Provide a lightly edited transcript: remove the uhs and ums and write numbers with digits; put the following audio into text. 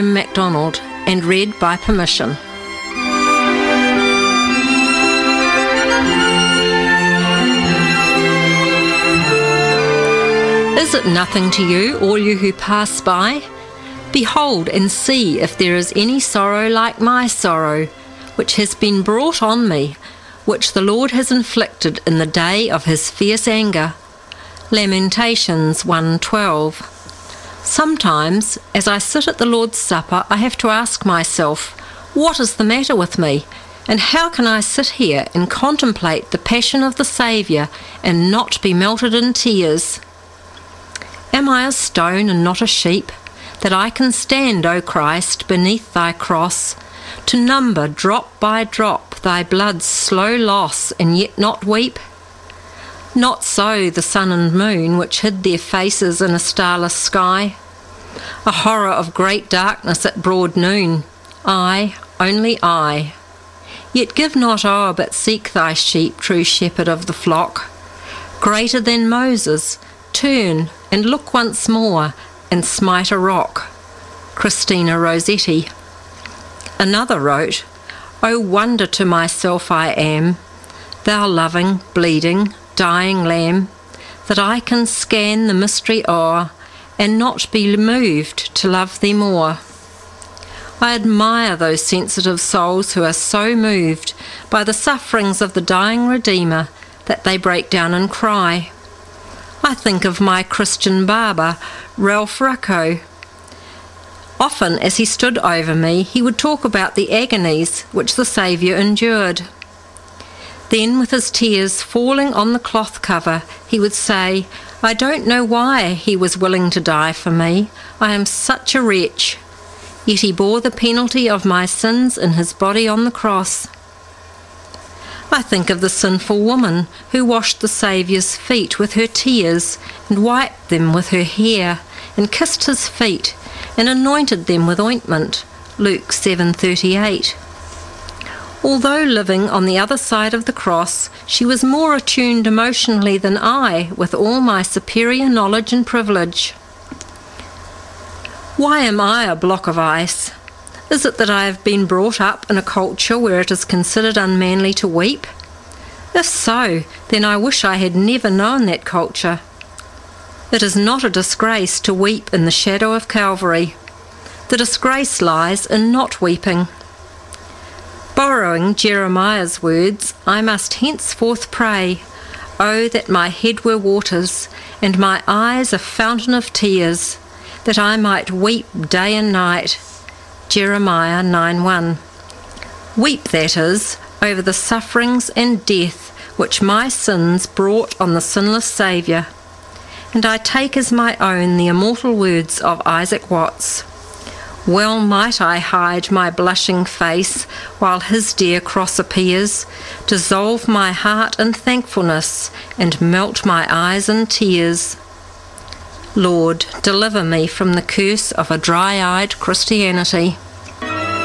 MacDonald and read by permission. Is it nothing to you, all you who pass by? Behold and see if there is any sorrow like my sorrow, which has been brought on me, which the Lord has inflicted in the day of his fierce anger. Lamentations 1:12. Sometimes, as I sit at the Lord's Supper, I have to ask myself, what is the matter with me? And how can I sit here and contemplate the passion of the Saviour and not be melted in tears? Am I a stone and not a sheep, that I can stand, O Christ, beneath thy cross, to number drop by drop thy blood's slow loss, and yet not weep? Not so the sun and moon, which hid their faces in a starless sky, a horror of great darkness at broad noon, I, only I. Yet give not o'er, but seek thy sheep, true shepherd of the flock. Greater than Moses, turn and look once more, and smite a rock. Christina Rossetti. Another wrote, O wonder to myself I am, thou loving, bleeding, dying Lamb, that I can scan the mystery o'er, and not be moved to love thee more. I admire those sensitive souls who are so moved by the sufferings of the dying Redeemer that they break down and cry. I think of my Christian barber, Ralph Racco. Often as he stood over me, he would talk about the agonies which the Saviour endured. Then, with his tears falling on the cloth cover, he would say, I don't know why he was willing to die for me. I am such a wretch. Yet he bore the penalty of my sins in his body on the cross. I think of the sinful woman who washed the Saviour's feet with her tears and wiped them with her hair and kissed his feet and anointed them with ointment. Luke 7:38. Although living on the other side of the cross, she was more attuned emotionally than I, with all my superior knowledge and privilege. Why am I a block of ice? Is it that I have been brought up in a culture where it is considered unmanly to weep? If so, then I wish I had never known that culture. It is not a disgrace to weep in the shadow of Calvary. The disgrace lies in not weeping. Borrowing Jeremiah's words, I must henceforth pray, Oh, that my head were waters, and my eyes a fountain of tears, that I might weep day and night. Jeremiah 9:1. Weep, that is, over the sufferings and death which my sins brought on the sinless Saviour. And I take as my own the immortal words of Isaac Watts. Well might I hide my blushing face while his dear cross appears, dissolve my heart in thankfulness, and melt my eyes in tears. Lord, deliver me from the curse of a dry-eyed Christianity.